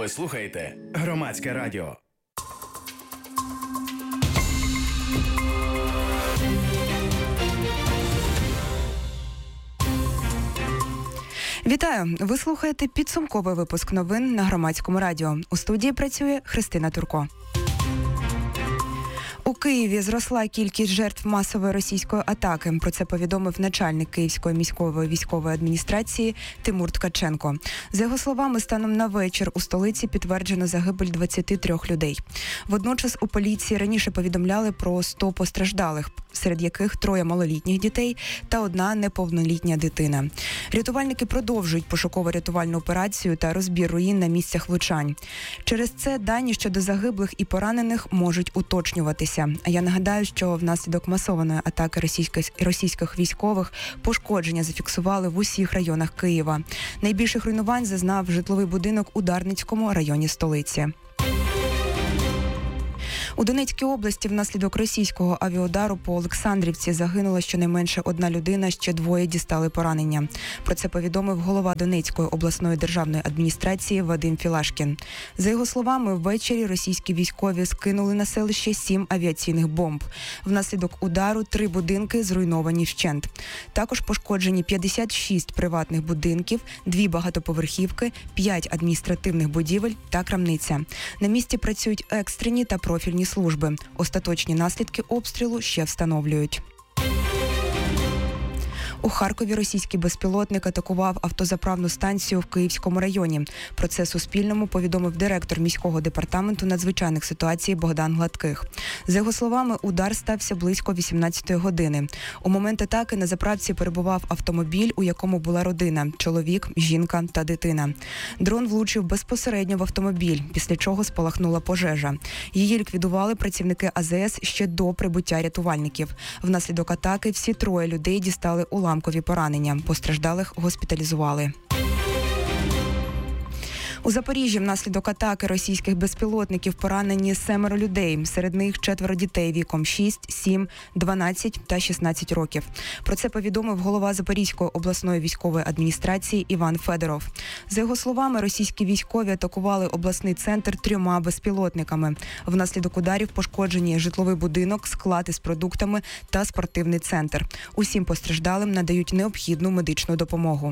Ви слухаєте Громадське радіо. Вітаю! Ви слухаєте підсумковий випуск новин на Громадському радіо. У студії працює Христина Турко. У Києві зросла кількість жертв масової російської атаки. Про це повідомив начальник Київської міської військової адміністрації Тимур Ткаченко. За його словами, станом на вечір у столиці підтверджено загибель 23 людей. Водночас у поліції раніше повідомляли про 100 постраждалих, серед яких 3 малолітніх дітей та 1 неповнолітня дитина. Рятувальники продовжують пошуково-рятувальну операцію та розбір руїн на місцях влучань. Через це дані щодо загиблих і поранених можуть уточнюватися. А я нагадаю, що внаслідок масованої атаки російських військових пошкодження зафіксували в усіх районах Києва. Найбільших руйнувань зазнав житловий будинок у Дарницькому районі столиці. У Донецькій області внаслідок російського авіаудару по Олександрівці загинула щонайменше 1 людина, ще 2 дістали поранення. Про це повідомив голова Донецької обласної державної адміністрації Вадим Філашкін. За його словами, ввечері російські військові скинули на селище 7 авіаційних бомб. Внаслідок удару 3 будинки зруйновані вщент. Також пошкоджені 56 приватних будинків, 2 багатоповерхівки, 5 адміністративних будівель та крамниця. На місці працюють екстрені та профільні служби. Остаточні наслідки обстрілу ще встановлюють. У Харкові російський безпілотник атакував автозаправну станцію в Київському районі. Про це Суспільному повідомив директор міського департаменту надзвичайних ситуацій Богдан Гладких. За його словами, удар стався близько 18-ї години. У момент атаки на заправці перебував автомобіль, у якому була родина – чоловік, жінка та дитина. Дрон влучив безпосередньо в автомобіль, після чого спалахнула пожежа. Її ліквідували працівники АЗС ще до прибуття рятувальників. Внаслідок атаки всі 3 людей дістали уламкові поранення. Постраждалих госпіталізували. У Запоріжжі внаслідок атаки російських безпілотників поранені 7 людей. Серед них 4 дітей віком 6, 7, 12 та 16 років. Про це повідомив голова Запорізької обласної військової адміністрації Іван Федоров. За його словами, російські військові атакували обласний центр 3 безпілотниками. Внаслідок ударів пошкоджені житловий будинок, склад із продуктами та спортивний центр. Усім постраждалим надають необхідну медичну допомогу.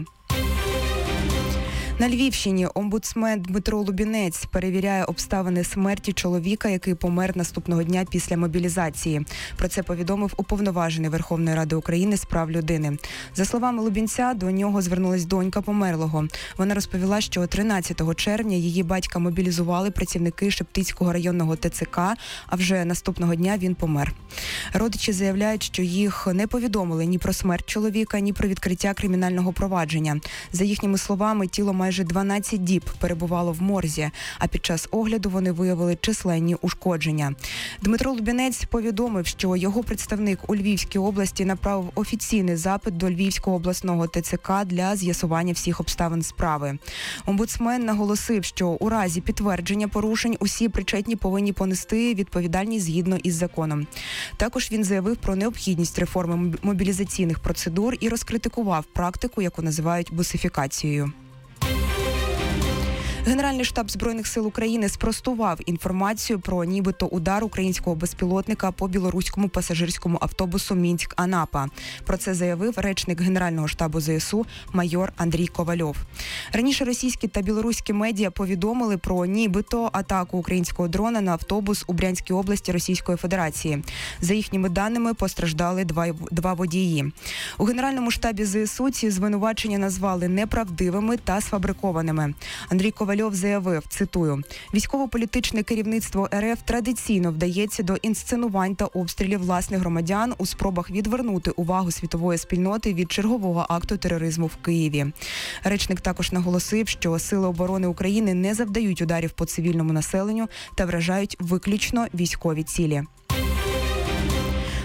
На Львівщині омбудсмен Дмитро Лубінець перевіряє обставини смерті чоловіка, який помер наступного дня після мобілізації. Про це повідомив уповноважений Верховної Ради України з прав людини. За словами Лубінця, до нього звернулась донька померлого. Вона розповіла, що 13 червня її батька мобілізували працівники Шептицького районного ТЦК, а вже наступного дня він помер. Родичі заявляють, що їх не повідомили ні про смерть чоловіка, ні про відкриття кримінального провадження. За їхніми словами, тіло майже 12 діб перебувало в морзі, а під час огляду вони виявили численні ушкодження. Дмитро Лубінець повідомив, що його представник у Львівській області направив офіційний запит до Львівського обласного ТЦК для з'ясування всіх обставин справи. Омбудсмен наголосив, що у разі підтвердження порушень усі причетні повинні понести відповідальність згідно із законом. Також він заявив про необхідність реформи мобілізаційних процедур і розкритикував практику, яку називають бусифікацією. Генеральний штаб Збройних сил України спростував інформацію про нібито удар українського безпілотника по білоруському пасажирському автобусу Мінськ-Анапа. Про це заявив речник Генерального штабу ЗСУ майор Андрій Ковальов. Раніше російські та білоруські медіа повідомили про нібито атаку українського дрона на автобус у Брянській області Російської Федерації. За їхніми даними, постраждали 2 водії. У Генеральному штабі ЗСУ ці звинувачення назвали неправдивими та сфабрикованими. Андрій Ковальов заявив, цитую, «Військово-політичне керівництво РФ традиційно вдається до інсценувань та обстрілів власних громадян у спробах відвернути увагу світової спільноти від чергового акту тероризму в Києві». Речник також наголосив, що Сили оборони України не завдають ударів по цивільному населенню та вражають виключно військові цілі.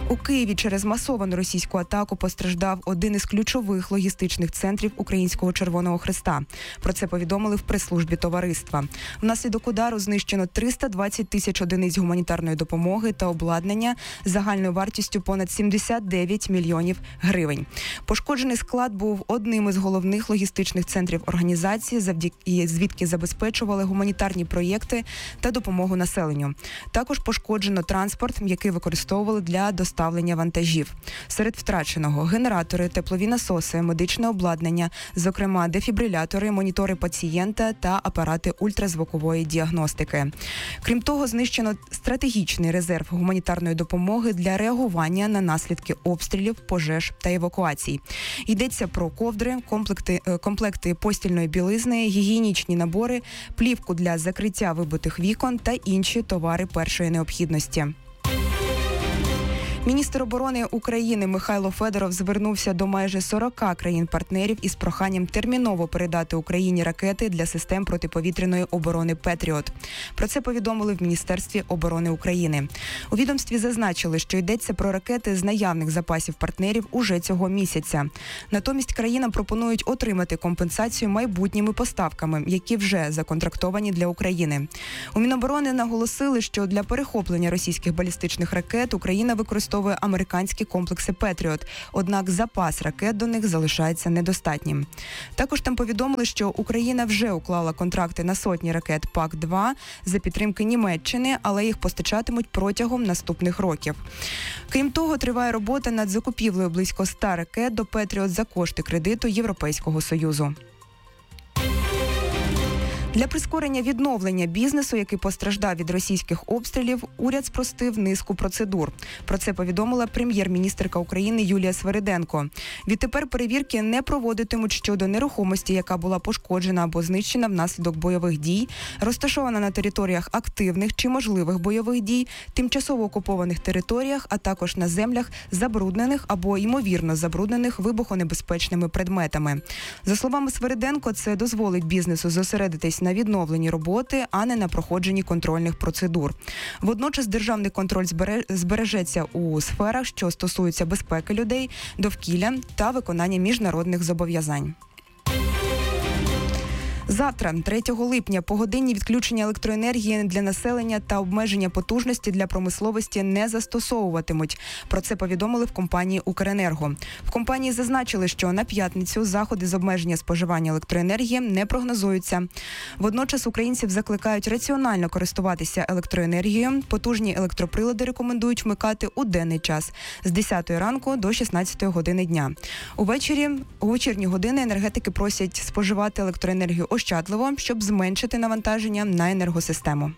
У Києві через масовану російську атаку постраждав один із ключових логістичних центрів Українського Червоного Хреста. Про це повідомили в прес-службі товариства. Внаслідок удару знищено 320 тисяч одиниць гуманітарної допомоги та обладнання загальною вартістю понад 79 мільйонів гривень. Пошкоджений склад був одним із головних логістичних центрів організації, звідки забезпечували гуманітарні проєкти та допомогу населенню. Також пошкоджено транспорт, який використовували для доставлення вантажів. Серед втраченого – генератори, теплові насоси, медичне обладнання, зокрема дефібрилятори, монітори пацієнта та апарати ультразвукової діагностики. Крім того, знищено стратегічний резерв гуманітарної допомоги для реагування на наслідки обстрілів, пожеж та евакуацій. Йдеться про ковдри, комплекти постільної білизни, гігієнічні набори, плівку для закриття вибитих вікон та інші товари першої необхідності. Міністр оборони України Михайло Федоров звернувся до майже 40 країн-партнерів із проханням терміново передати Україні ракети для систем протиповітряної оборони «Петріот». Про це повідомили в Міністерстві оборони України. У відомстві зазначили, що йдеться про ракети з наявних запасів партнерів уже цього місяця. Натомість країнам пропонують отримати компенсацію майбутніми поставками, які вже законтрактовані для України. У Міноборони наголосили, що для перехоплення російських балістичних ракет Україна використовує американські комплекси «Петріот», однак запас ракет до них залишається недостатнім. Також там повідомили, що Україна вже уклала контракти на сотні ракет ПАК-2 за підтримки Німеччини, але їх постачатимуть протягом наступних років. Крім того, триває робота над закупівлею близько 100 ракет до «Петріот» за кошти кредиту Європейського Союзу. Для прискорення відновлення бізнесу, який постраждав від російських обстрілів, уряд спростив низку процедур. Про це повідомила прем'єр-міністерка України Юлія Свериденко. Відтепер перевірки не проводитимуть щодо нерухомості, яка була пошкоджена або знищена внаслідок бойових дій, розташована на територіях активних чи можливих бойових дій, тимчасово окупованих територіях, а також на землях, забруднених або ймовірно забруднених вибухонебезпечними предметами. За словами Свериденко, це дозволить бізнесу зосередитись на відновленні роботи, а не на проходженні контрольних процедур. Водночас державний контроль збережеться у сферах, що стосуються безпеки людей, довкілля та виконання міжнародних зобов'язань. Завтра, 3 липня, погодинні відключення електроенергії для населення та обмеження потужності для промисловості не застосовуватимуть. Про це повідомили в компанії «Укренерго». В компанії зазначили, що на п'ятницю заходи з обмеження споживання електроенергії не прогнозуються. Водночас українців закликають раціонально користуватися електроенергією. Потужні електроприлади рекомендують вмикати у денний час з 10 ранку до 16 години дня. У вечірні години енергетики просять споживати електроенергію ощадливо, щоб зменшити навантаження на енергосистему.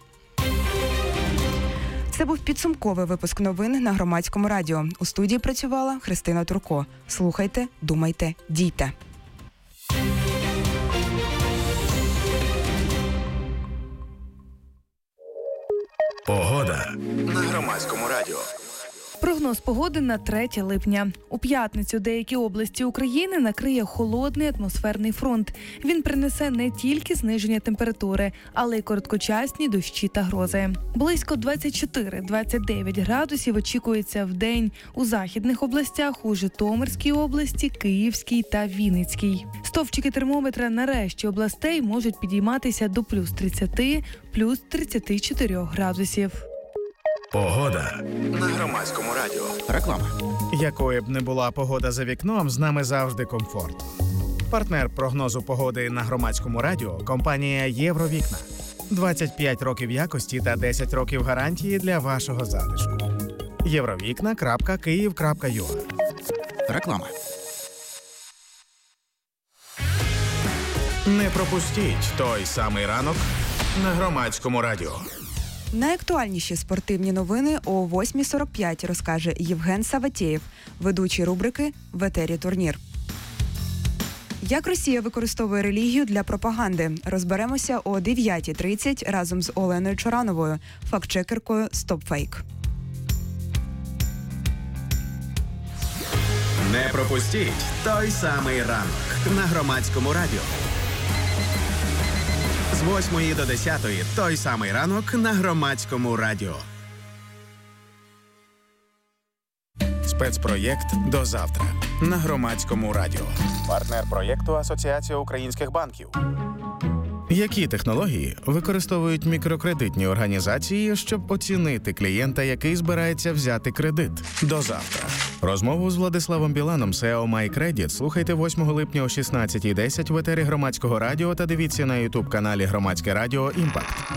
Це був підсумковий випуск новин на Громадському радіо. У студії працювала Христина Турко. Слухайте, думайте, дійте. Погода на Громадському радіо. Прогноз погоди на 3 липня. У п'ятницю деякі області України накриє холодний атмосферний фронт. Він принесе не тільки зниження температури, але й короткочасні дощі та грози. Близько 24-29 градусів очікується в день у західних областях, у Житомирській області, Київській та Вінницькій. Стовпчики термометра на решті областей можуть підійматися до плюс 30, плюс 34 градусів. Погода на Громадському радіо. Реклама. Якою б не була погода за вікном, з нами завжди комфорт. Партнер прогнозу погоди на Громадському радіо – компанія «Євровікна». 25 років якості та 10 років гарантії для вашого затишку. Євровікна.Київ.ua. Реклама. Не пропустіть той самий ранок на Громадському радіо. Найактуальніші спортивні новини о 8:45 розкаже Євген Саватєєв, ведучий рубрики «В етері турнір». Як Росія використовує релігію для пропаганди? Розберемося о 9:30 разом з Оленою Чорановою, фактчекеркою «Стопфейк». Не пропустіть той самий ранок на Громадському радіо. З 8 до 10 той самий ранок на Громадському радіо. Спецпроєкт «До завтра» на Громадському радіо. Партнер проєкту Асоціація українських банків. Які технології використовують мікрокредитні організації, щоб оцінити клієнта, який збирається взяти кредит? До завтра. Розмову з Владиславом Біланом, SEO MyCredit, слухайте 8 липня о 16:10 в етері Громадського радіо та дивіться на YouTube-каналі Громадське радіо «Імпакт».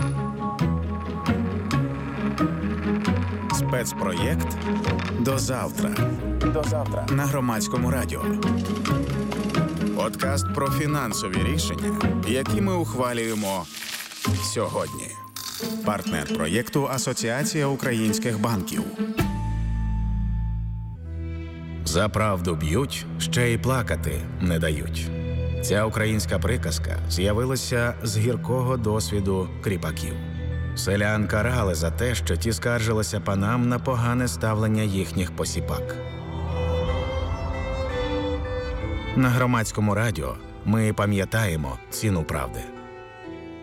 Спецпроєкт «До завтра» на Громадському радіо. Подкаст про фінансові рішення, які ми ухвалюємо сьогодні. Партнер проєкту Асоціація українських банків. За правду б'ють, ще й плакати не дають. Ця українська приказка з'явилася з гіркого досвіду кріпаків. Селян карали за те, що ті скаржилися панам на погане ставлення їхніх посіпак. На Громадському радіо ми пам'ятаємо ціну правди.